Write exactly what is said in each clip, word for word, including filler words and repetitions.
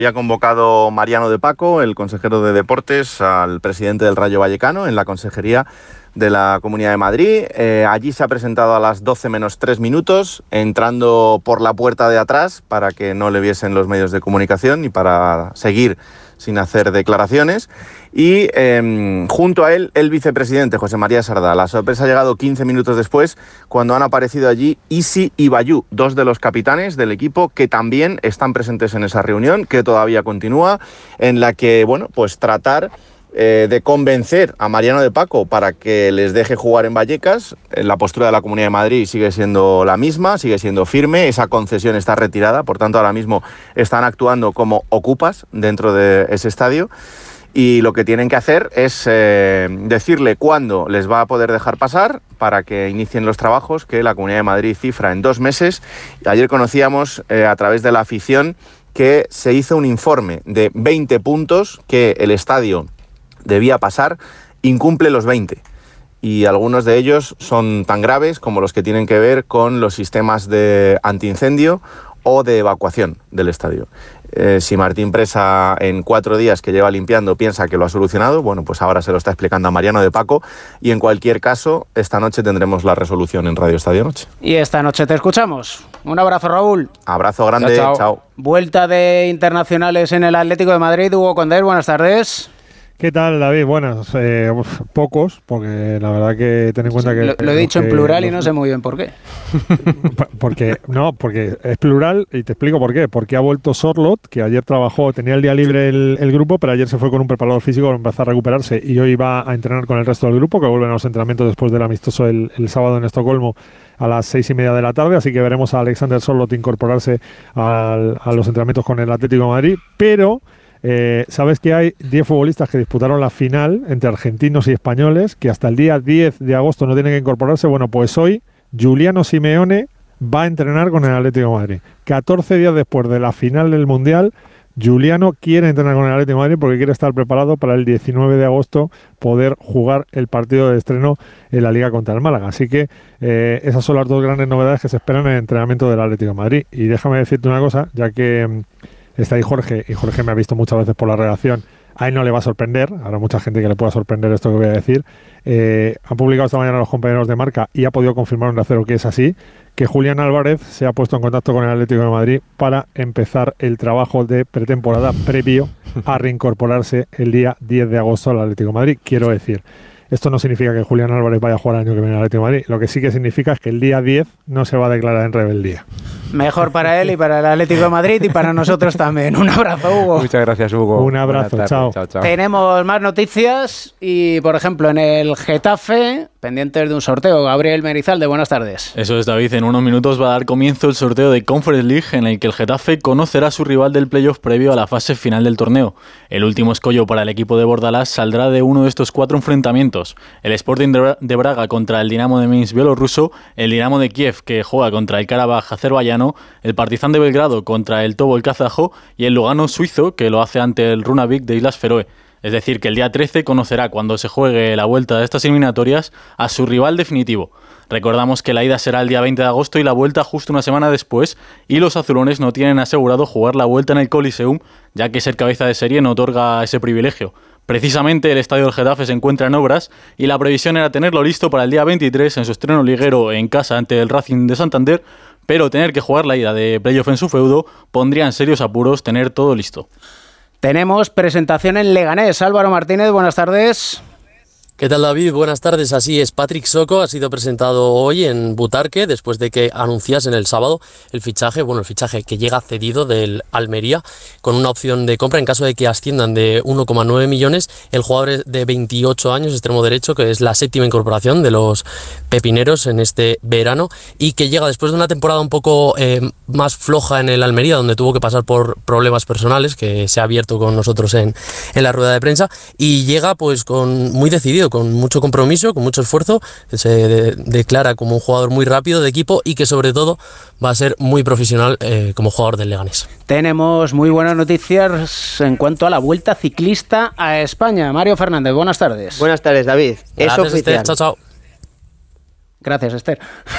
Había convocado Mariano de Paco, el consejero de Deportes, al presidente del Rayo Vallecano en la consejería de la Comunidad de Madrid. Eh, allí se ha presentado a las doce menos tres minutos, entrando por la puerta de atrás para que no le viesen los medios de comunicación y para seguir sin hacer declaraciones. Y eh, junto a él, el vicepresidente José María Sardá. La sorpresa ha llegado quince minutos después, cuando han aparecido allí Isi y Bayú, dos de los capitanes del equipo que también están presentes en esa reunión, que todavía continúa, en la que, bueno, pues tratar eh, de convencer a Mariano de Paco para que les deje jugar en Vallecas. La postura de la Comunidad de Madrid sigue siendo la misma, sigue siendo firme, esa concesión está retirada, por tanto ahora mismo están actuando como ocupas dentro de ese estadio. Y lo que tienen que hacer es eh, decirle cuándo les va a poder dejar pasar para que inicien los trabajos que la Comunidad de Madrid cifra en dos meses. Ayer conocíamos eh, a través de la afición que se hizo un informe de veinte puntos que el estadio debía pasar, incumple los veinte. Y algunos de ellos son tan graves como los que tienen que ver con los sistemas de antiincendio o de evacuación del estadio. Eh, si Martín Presa en cuatro días que lleva limpiando piensa que lo ha solucionado, bueno, pues ahora se lo está explicando a Mariano de Paco, y en cualquier caso, esta noche tendremos la resolución en Radio Estadio Noche. Y esta noche te escuchamos. Un abrazo, Raúl. Abrazo grande, chao, chao. chao. Vuelta de internacionales en el Atlético de Madrid. Hugo Condés, buenas tardes. ¿Qué tal, David? Buenas, eh, pocos, porque la verdad que ten en cuenta que... Lo, lo he dicho que, en plural los, y no sé muy bien por qué. Porque, no, porque es plural y te explico por qué. Porque ha vuelto Sorlot, que ayer trabajó, tenía el día libre el, el grupo, pero ayer se fue con un preparador físico para empezar a recuperarse y hoy va a entrenar con el resto del grupo, que vuelven a los entrenamientos después del amistoso el, el sábado en Estocolmo a las seis y media de la tarde, así que veremos a Alexander Sorlot incorporarse al, a los entrenamientos con el Atlético de Madrid, pero... Eh, sabes que hay diez futbolistas que disputaron la final entre argentinos y españoles, que hasta el día diez de agosto no tienen que incorporarse. Bueno, pues hoy Giuliano Simeone va a entrenar con el Atlético de Madrid. catorce días después de la final del Mundial, Giuliano quiere entrenar con el Atlético de Madrid porque quiere estar preparado para el diecinueve de agosto poder jugar el partido de estreno en la Liga contra el Málaga. Así que eh, esas son las dos grandes novedades que se esperan en el entrenamiento del Atlético de Madrid. Y déjame decirte una cosa, ya que está ahí Jorge, y Jorge me ha visto muchas veces por la redacción. A él no le va a sorprender, habrá mucha gente que le pueda sorprender esto que voy a decir. Eh, han publicado esta mañana los compañeros de Marca y ha podido confirmar un acero que es así, que Julián Álvarez se ha puesto en contacto con el Atlético de Madrid para empezar el trabajo de pretemporada previo a reincorporarse el día diez de agosto al Atlético de Madrid. Quiero decir, esto no significa que Julián Álvarez vaya a jugar el año que viene al Atlético de Madrid. Lo que sí que significa es que el día diez no se va a declarar en rebeldía. Mejor para él y para el Atlético de Madrid y para nosotros también. Un abrazo, Hugo. Muchas gracias, Hugo. Un abrazo, chao. chao, chao. Tenemos más noticias y, por ejemplo, en el Getafe, pendientes de un sorteo. Gabriel Merizalde, buenas tardes. Eso es, David. En unos minutos va a dar comienzo el sorteo de Conference League, en el que el Getafe conocerá a su rival del playoff previo a la fase final del torneo. El último escollo para el equipo de Bordalás saldrá de uno de estos cuatro enfrentamientos. El Sporting de Braga contra el Dinamo de Minsk bielorruso, el Dinamo de Kiev, que juega contra el Karabaj azerbaiyano, el Partizan de Belgrado contra el Tobol kazajo y el Lugano suizo, que lo hace ante el Runavik de Islas Feroe. Es decir, que el día trece conocerá, cuando se juegue la vuelta de estas eliminatorias, a su rival definitivo. Recordamos que la ida será el día veinte de agosto y la vuelta justo una semana después, y los azulones no tienen asegurado jugar la vuelta en el Coliseum, ya que ser cabeza de serie no otorga ese privilegio. Precisamente el estadio del Getafe se encuentra en obras y la previsión era tenerlo listo para el día veintitrés en su estreno liguero en casa ante el Racing de Santander, pero tener que jugar la ida de playoff en su feudo pondría en serios apuros tener todo listo. Tenemos presentación en Leganés. Álvaro Martínez, buenas tardes. ¿Qué tal, David? Buenas tardes. Así es, Patrick Soko ha sido presentado hoy en Butarque después de que anunciasen el sábado el fichaje, bueno, el fichaje que llega cedido del Almería con una opción de compra en caso de que asciendan de uno coma nueve millones. El jugador de veintiocho años, extremo derecho, que es la séptima incorporación de los pepineros en este verano y que llega después de una temporada un poco eh, más floja en el Almería, donde tuvo que pasar por problemas personales, que se ha abierto con nosotros en, en la rueda de prensa, y llega pues con muy decidido, con mucho compromiso, con mucho esfuerzo. Se de, declara como un jugador muy rápido de equipo y que sobre todo va a ser muy profesional eh, como jugador del Leganés. Tenemos muy buenas noticias en cuanto a la Vuelta Ciclista a España. Mario Fernández, buenas tardes. Buenas tardes, David. Gracias, es oficial. Chao, chao. Gracias, Esther.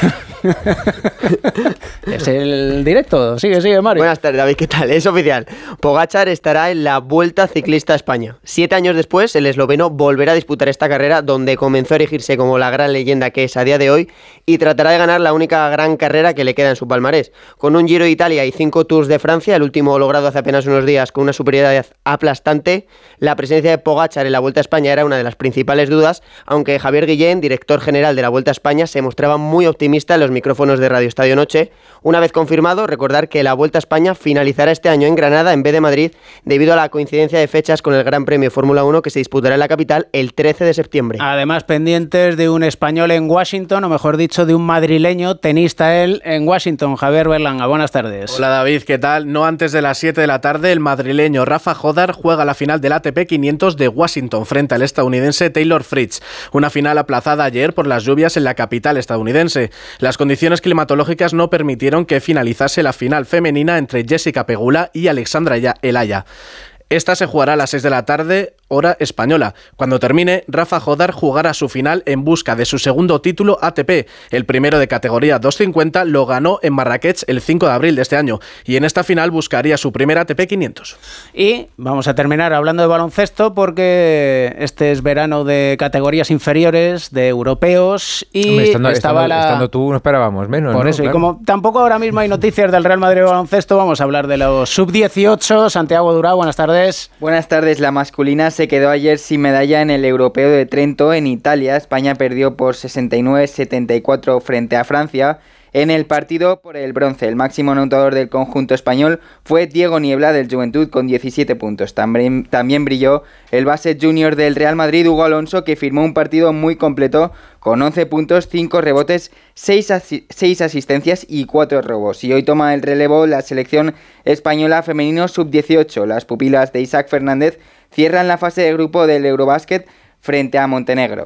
Es el directo. Sigue, sigue, Mario. Buenas tardes, David. ¿Qué tal? Es oficial. Pogačar estará en la Vuelta Ciclista a España. Siete años después, el esloveno volverá a disputar esta carrera donde comenzó a erigirse como la gran leyenda que es a día de hoy y tratará de ganar la única gran carrera que le queda en su palmarés. Con un Giro de Italia y cinco Tours de Francia, el último logrado hace apenas unos días con una superioridad aplastante, la presencia de Pogačar en la Vuelta a España era una de las principales dudas, aunque Javier Guillén, director general de la Vuelta a España, se mostraba muy optimista en los micrófonos de Radio Estadio Noche. Una vez confirmado, recordar que la Vuelta a España finalizará este año en Granada en vez de Madrid debido a la coincidencia de fechas con el Gran Premio Fórmula uno que se disputará en la capital el trece de septiembre. Además, pendientes de un español en Washington, o mejor dicho, de un madrileño, tenista él, en Washington. Javier Berlanga, buenas tardes. Hola David, ¿qué tal? No antes de las siete de la tarde, el madrileño Rafa Jodar juega la final del A T P quinientos de Washington frente al estadounidense Taylor Fritz. Una final aplazada ayer por las lluvias en la capital estadounidense. Las condiciones climatológicas no permitieron que finalizase la final femenina entre Jessica Pegula y Alexandra Elaya. Esta se jugará a las seis de la tarde, hora española. Cuando termine, Rafa Jodar jugará su final en busca de su segundo título A T P. El primero de categoría doscientos cincuenta lo ganó en Marrakech el cinco de abril de este año y en esta final buscaría su primer A T P quinientos. Y vamos a terminar hablando de baloncesto porque este es verano de categorías inferiores, de europeos y Hombre, estando, estaba estando, la... estando tú no esperábamos menos. Por ¿no? eso, Claro. y como tampoco ahora mismo hay noticias del Real Madrid de baloncesto, vamos a hablar de los sub dieciocho. Santiago Durao, buenas tardes. Buenas tardes. La masculina se quedó ayer sin medalla en el Europeo de Trento en Italia. España perdió por sesenta y nueve a setenta y cuatro frente a Francia en el partido por el bronce. El máximo anotador del conjunto español fue Diego Niebla del Juventud con diecisiete puntos. También, también brilló el base junior del Real Madrid, Hugo Alonso, que firmó un partido muy completo con once puntos, cinco rebotes, seis, asi- seis asistencias y cuatro robos. Y hoy toma el relevo la selección española femenino sub dieciocho. Las pupilas de Isaac Fernández cierran la fase de grupo del Eurobásquet frente a Montenegro.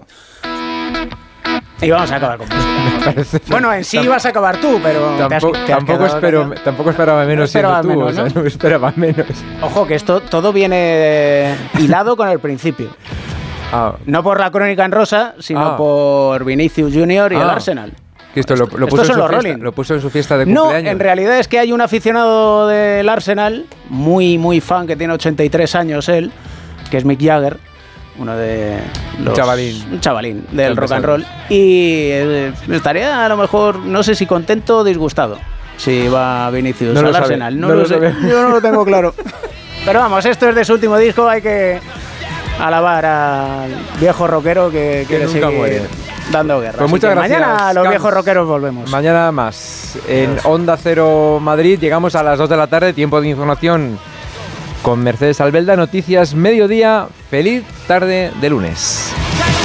Y vamos a acabar con música. Bueno, en sí vas a acabar tú, pero te has, Tampoco, te has tampoco, quedado espero, callado. tampoco esperaba menos No esperaba siendo tú, menos, o sea, ¿no? no esperaba menos. Ojo, que esto todo viene hilado con el principio. Ah, No por la crónica en rosa, sino Ah. por Vinicius Junior y el Ah. Arsenal. que esto lo, lo, Estos puso en son su los fiesta, Rolling. lo puso en su fiesta de No, cumpleaños. en realidad es que hay un aficionado del Arsenal, muy, muy fan, que tiene ochenta y tres años él, que es Mick Jagger, uno de los... Un chavalín. Un chavalín del El rock and mesero. roll. Y eh, estaría a lo mejor, no sé si contento o disgustado, si va Vinicius No lo al sabe, Arsenal. No, no lo, lo sé, sabe. yo no lo tengo claro. Pero vamos, esto es de su último disco, hay que alabar al viejo rockero que quiere nunca seguir muere. dando guerra. Pues Así muchas que gracias, mañana los Camps. viejos rockeros volvemos. Mañana más. En Onda Cero Madrid llegamos a las dos de la tarde, tiempo de información con Mercedes Albelda, noticias mediodía, feliz tarde de lunes.